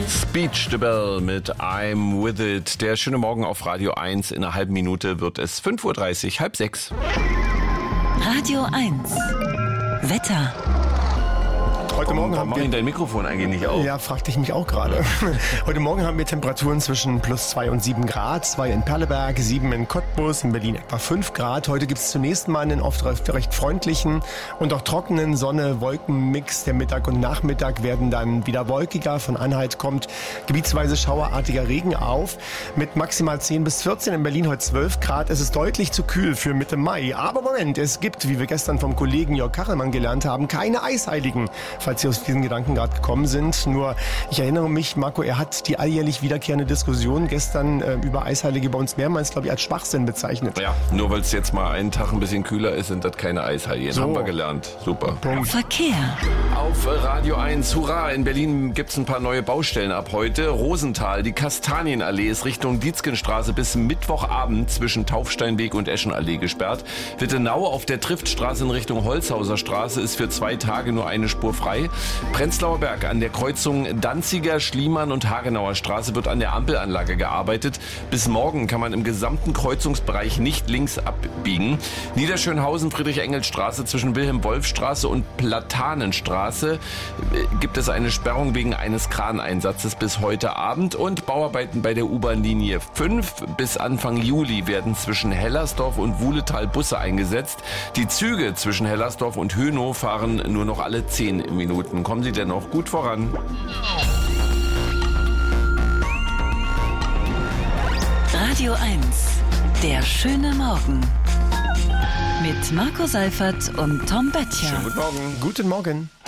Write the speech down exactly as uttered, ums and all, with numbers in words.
Speech the Bell mit I'm With It. Der schöne Morgen auf Radio eins. In einer halben Minute wird es fünf Uhr dreißig, halb sechs. Radio eins. Wetter. Heute Morgen haben mach wir ich dein Mikrofon eigentlich nicht auf? Ja, fragte ich mich auch gerade. Heute Morgen haben wir Temperaturen zwischen plus zwei und sieben Grad. zwei in Perleberg, sieben in Cottbus, in Berlin etwa fünf Grad. Heute gibt es zunächst mal einen oft recht freundlichen und auch trockenen Sonne-Wolken-Mix. Der Mittag und Nachmittag werden dann wieder wolkiger. Von Anhalt kommt gebietsweise schauerartiger Regen auf. Mit maximal zehn bis vierzehn, in Berlin heute zwölf Grad. Es ist deutlich zu kühl für Mitte Mai. Aber Moment, es gibt, wie wir gestern vom Kollegen Jörg Kachelmann gelernt haben, keine Eisheiligen. Falls Sie aus diesen Gedanken gerade gekommen sind. Nur, ich erinnere mich, Marco, er hat die alljährlich wiederkehrende Diskussion gestern äh, über Eisheilige bei uns mehrmals, glaube ich, als Schwachsinn bezeichnet. Ja, nur weil es jetzt mal einen Tag ein bisschen kühler ist, sind das keine Eishaien. So. Haben wir gelernt. Super. Punkt. Verkehr. Auf Radio eins, hurra, in Berlin gibt es ein paar neue Baustellen ab heute. Rosenthal, die Kastanienallee ist Richtung Dietzgenstraße bis Mittwochabend zwischen Taufsteinweg und Eschenallee gesperrt. Wittenau auf der Triftstraße in Richtung Holzhauser Straße ist für zwei Tage nur eine Spur frei. Prenzlauer Berg an der Kreuzung Danziger, Schliemann und Hagenauer Straße wird an der Ampelanlage gearbeitet. Bis morgen kann man im gesamten Kreuzungsbereich nicht links abbiegen. Niederschönhausen, Friedrich-Engels-Straße zwischen Wilhelm-Wolf-Straße und Platanenstraße gibt es eine Sperrung wegen eines Kraneinsatzes bis heute Abend. Und Bauarbeiten bei der U-Bahn-Linie fünf bis Anfang Juli werden zwischen Hellersdorf und Wuhletal Busse eingesetzt. Die Züge zwischen Hellersdorf und Hönow fahren nur noch alle zehn Minuten. Kommen Sie denn auch gut voran? Radio eins. Der schöne Morgen. Mit Marco Seifert und Tom Böttcher. Schönen guten Morgen. Guten Morgen.